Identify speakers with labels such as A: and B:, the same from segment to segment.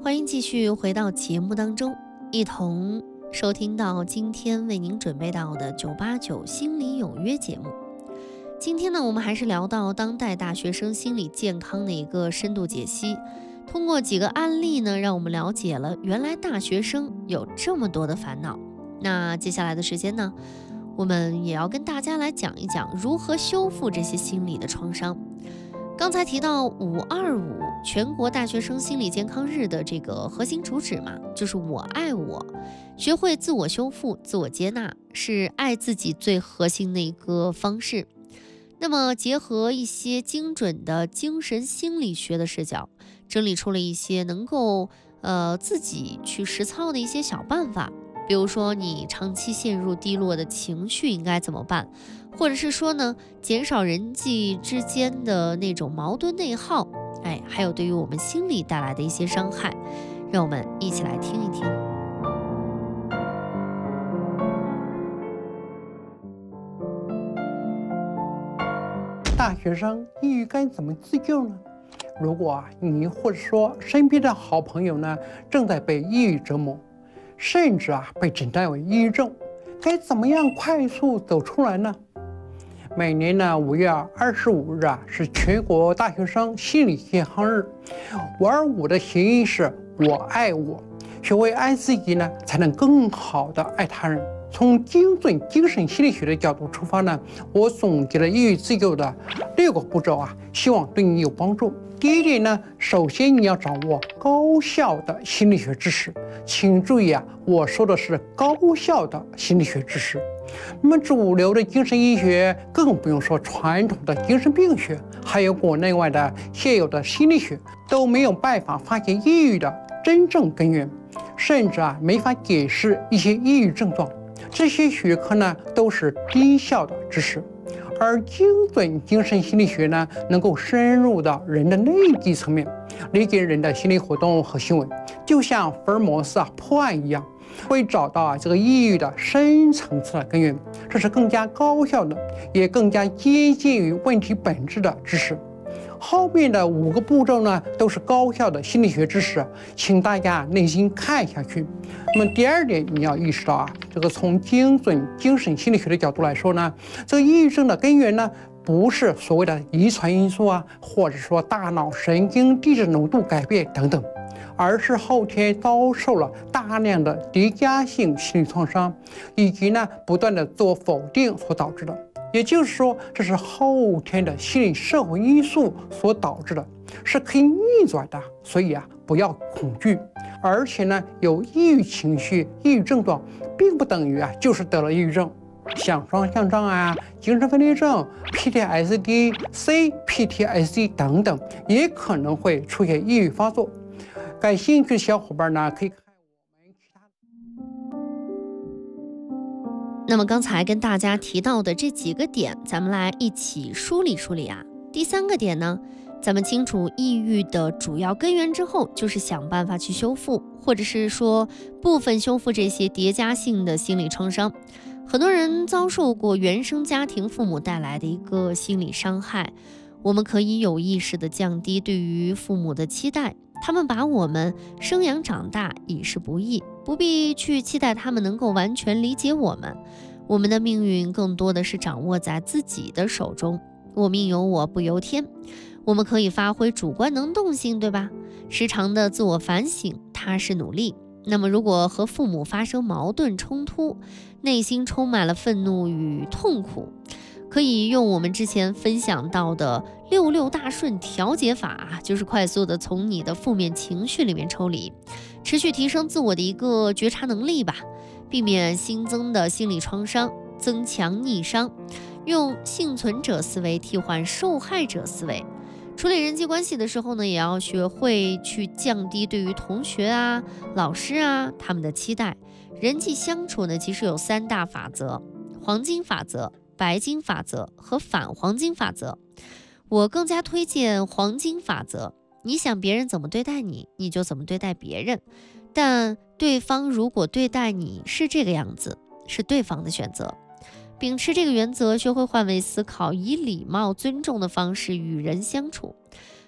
A: 欢迎继续回到节目当中，一同收听到今天为您准备到的989心理有约节目。今天呢，我们还是聊到当代大学生心理健康的一个深度解析。通过几个案例呢，让我们了解了原来大学生有这么多的烦恼。那接下来的时间呢，我们也要跟大家来讲一讲如何修复这些心理的创伤。刚才提到525全国大学生心理健康日的这个核心主旨嘛，就是我爱我，学会自我修复、自我接纳，是爱自己最核心的一个方式。那么结合一些精准的精神心理学的视角，整理出了一些能够自己去实操的一些小办法。比如说你长期陷入低落的情绪应该怎么办，或者是说呢，减少人际之间的那种矛盾内耗，还有对于我们心理带来的一些伤害，让我们一起来听一听。
B: 大学生抑郁该怎么自救呢？如果你或者说身边的好朋友呢，正在被抑郁折磨，甚至被诊断为抑郁症，该怎么样快速走出来呢？每年呢5月25日是全国大学生心理健康日。525的谐音是我爱我，学会爱自己呢，才能更好的爱他人。从精准精神心理学的角度出发呢，我总结了抑郁自救的6个步骤希望对你有帮助。第一点呢，首先你要掌握高效的心理学知识。请注意我说的是高效的心理学知识。那么主流的精神医学，更不用说传统的精神病学，还有国内外的现有的心理学，都没有办法发现抑郁的真正根源，甚至没法解释一些抑郁症状。这些学科呢，都是低效的知识。而精准精神心理学呢，能够深入到人的内基层面，理解人的心理活动和行为，就像福尔摩斯破案一样，会找到这个抑郁的深层次的根源。这是更加高效的，也更加接近于问题本质的知识。后面的5个步骤呢，都是高效的心理学知识，请大家耐心看下去。那么第二点，你要意识到这个从精准精神心理学的角度来说呢，这个抑郁症的根源呢，不是所谓的遗传因素或者说大脑神经递质浓度改变等等，而是后天遭受了大量的叠加性心理创伤，以及呢不断的自我否定所导致的。也就是说，这是后天的心理社会因素所导致的，是可以逆转的。所以不要恐惧。而且呢，有抑郁情绪、抑郁症状，并不等于就是得了抑郁症。像双向症精神分裂症、PTSD、CPTSD 等等，也可能会出现抑郁发作。感兴趣的小伙伴呢，可以看我们其他。
A: 那么刚才跟大家提到的这几个点，咱们来一起梳理梳理第3个点呢，咱们清楚抑郁的主要根源之后，就是想办法去修复，或者是说部分修复这些叠加性的心理创伤。很多人遭受过原生家庭父母带来的一个心理伤害，我们可以有意识地降低对于父母的期待，他们把我们生养长大已是不易，不必去期待他们能够完全理解我们。我们的命运更多的是掌握在自己的手中，我命由我不由天。我们可以发挥主观能动性，对吧？时常的自我反省，踏实努力。那么如果和父母发生矛盾冲突，内心充满了愤怒与痛苦，可以用我们之前分享到的66大顺调节法就是快速的从你的负面情绪里面抽离，持续提升自我的一个觉察能力吧，避免新增的心理创伤，增强逆伤，用幸存者思维替换受害者思维。处理人际关系的时候呢，也要学会去降低对于同学老师他们的期待。人际相处呢，其实有3大法则：黄金法则、白金法则和反黄金法则。我更加推荐黄金法则，你想别人怎么对待你，你就怎么对待别人，但对方如果对待你是这个样子，是对方的选择。秉持这个原则，学会换位思考，以礼貌尊重的方式与人相处。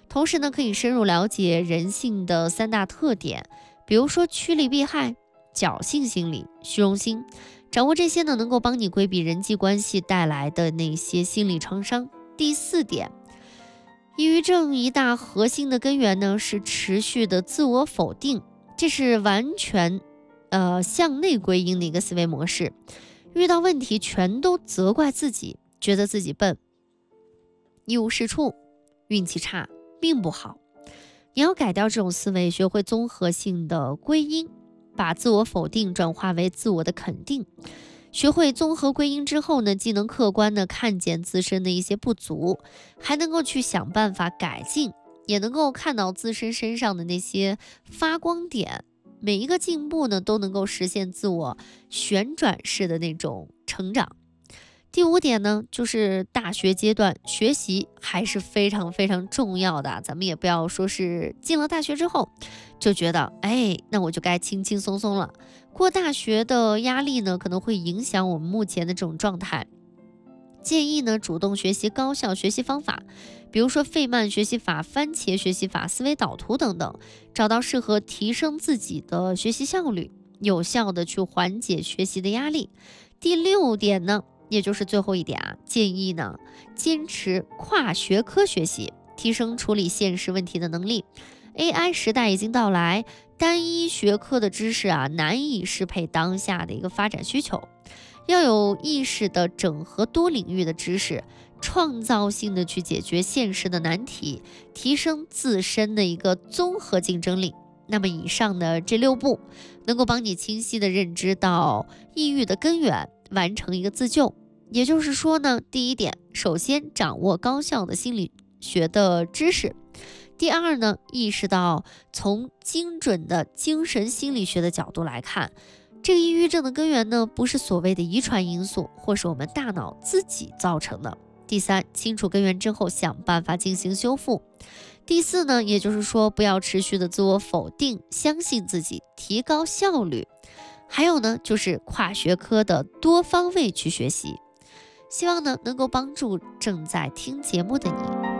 A: 同时呢，可以深入了解人性的3大特点，比如说趋利避害、侥幸心理、虚荣心。掌握这些呢，能够帮你规避人际关系带来的那些心理创伤。第4点，抑郁症一大核心的根源呢，是持续的自我否定，这是完全向内归因的一个思维模式。遇到问题全都责怪自己，觉得自己笨、一无是处、运气差、命不好。你要改掉这种思维，学会综合性的归因，把自我否定转化为自我的肯定。学会综合归因之后呢，既能客观的看见自身的一些不足，还能够去想办法改进，也能够看到自身身上的那些发光点。每一个进步呢，都能够实现自我旋转式的那种成长。第5点呢，就是大学阶段学习还是非常非常重要的，咱们也不要说是进了大学之后就觉得那我就该轻轻松松了。过大学的压力呢，可能会影响我们目前的这种状态。建议呢，主动学习高效学习方法，比如说费曼学习法、番茄学习法、思维导图等等，找到适合提升自己的学习效率，有效的去缓解学习的压力。第6点呢，也就是最后一点啊，建议呢，坚持跨学科学习，提升处理现实问题的能力。AI 时代已经到来，单一学科的知识啊，难以适配当下的一个发展需求。要有意识的整合多领域的知识，创造性的去解决现实的难题，提升自身的一个综合竞争力。那么以上的这6步，能够帮你清晰的认知到抑郁的根源，完成一个自救。也就是说呢，第1点，首先掌握高效的心理学的知识。第2呢，意识到从精准的精神心理学的角度来看，这个抑郁症的根源呢，不是所谓的遗传因素，或是我们大脑自己造成的。第3，清楚根源之后，想办法进行修复。第4呢，也就是说，不要持续的自我否定，相信自己，提高效率。还有呢，就是跨学科的多方位去学习。希望呢，能够帮助正在听节目的你。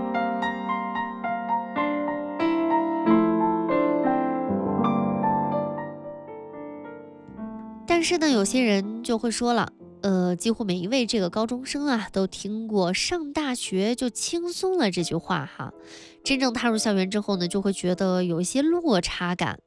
A: 但是呢，有些人就会说了，几乎每一位这个高中生啊，都听过上大学就轻松了这句话哈。真正踏入校园之后呢，就会觉得有一些落差感。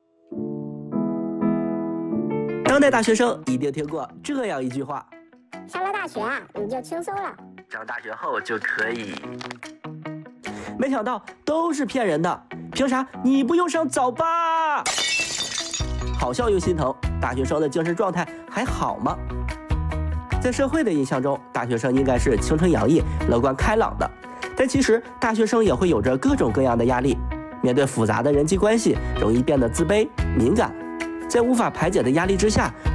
C: 当代大学生一定听过这样一句话：
D: 上了大学啊，你就轻松了。
C: 上大学后就可以。没想到都是骗人的，凭啥你不用上早八？好笑又心疼，大学生的精神状态还好吗？在社会的印象中，大学生应该是青春洋溢、乐观开朗的，但其实大学生也会有着各种各样的压力，面对复杂的人际关系，容易变得自卑、敏感。在无法排解的压力之下，